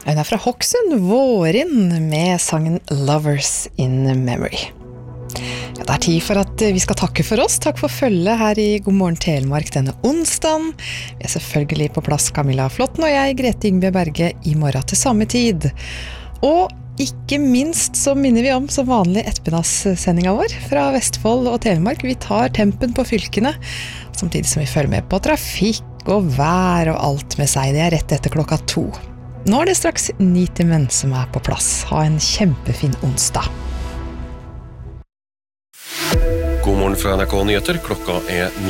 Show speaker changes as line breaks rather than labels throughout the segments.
Hun fra Hokksund, Vårin, med sangen Lovers in Memory. Ja, det tid for at vi skal takke for oss. Takk for følget her i God morgen Telemark denne onsdagen. Vi selvfølgelig på plass Camilla Flotten og jeg, Grete Yngve Berge, i morgen til samme tid. Og ikke minst så minner vi om som vanlig ettermiddagssendingen vår fra Vestfold og Telemark. Vi tar tempen på fylkene, samtidig som vi følger med på trafikk og vær og alt med seg. Det rett etter 2. Nå det straks 9 menn som på plass. Ha en kjempefin onsdag.
God morgen fra NRK Nyheter, klokka 9.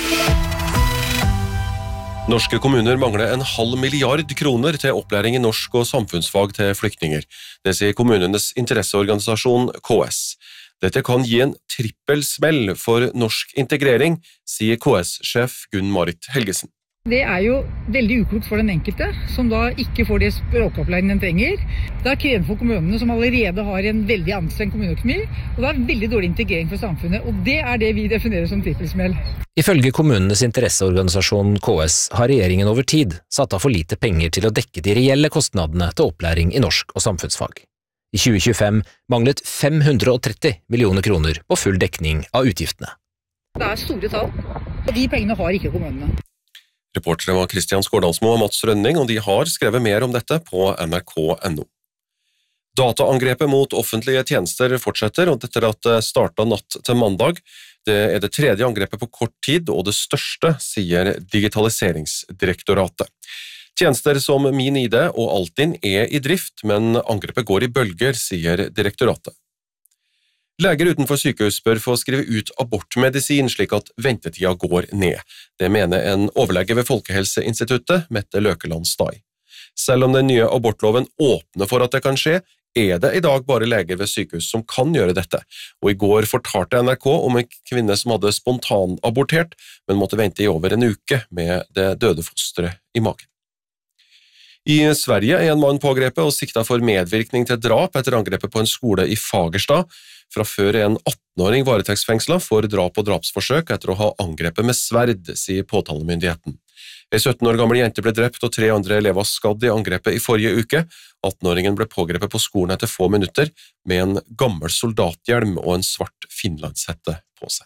Norske kommuner mangler 0,5 milliard kroner til opplæring i norsk og samfunnsfag til flyktninger. Det sier kommunenes interesseorganisasjon KS. Dette kan gi en trippelsmell for norsk integrering, sier KS-sjef Gunn-Marit Helgesen.
Det jo veldig uklokt for den enkelte, som da ikke får det språkopplæringen den trenger. Det krevende for kommunene, som allerede har en veldig anstrengt kommuneøkonomi, og det veldig dårlig integrering for samfunnet, og det det vi definerer som trippelsmell.
Ifølge kommunenes interesseorganisasjon KS har regjeringen over tid satt av for lite penger til å dekke de reelle kostnadene til opplæring i norsk og samfunnsfag. I 2025 manglet 530 millioner kroner på full dekning av utgiftene.
Det store tall, og de pengene har ikke kommunene.
Reportere var Kristian Skårdalsmo og Mats Rønning, og de har skrevet mer om dette på nrk.no. Dataangrepet mot offentlige tjenester fortsetter, og dette at det startet natt til mandag. Det det tredje angrepet på kort tid, og det største, sier Digitaliseringsdirektoratet. Tjenester som MinID og Altinn i drift, men angrepet går i bølger, sier direktoratet. Leger utenfor sykehus bør få skrive ut abortmedisin slik at ventetida går ned. Det mener en overlege ved Folkehelseinstituttet, Mette Løkeland Stay. Selv om den nye abortloven åpner for at det kan skje, det i dag bare leger ved sykehus som kan gjøre dette. Og i går fortalte NRK om en kvinne som hadde spontanabortert, men måtte vente i over en uke med det døde fosteret i magen. I Sverige en mann pågrepet og siktet for medvirkning til drap etter angrepet på en skole i Fagerstad. Fra før en 18-åring varetektsfengslet for drap og drapsforsøk etter å ha angrepet med sverd, sier påtalemyndigheten. En 17 år gammel jente ble drept og 3 andre elever skadd i angrepet i forrige uke. 18-åringen ble pågrepet på skolen etter få minutter med en gammel soldathjelm og en svart finlandshette på seg.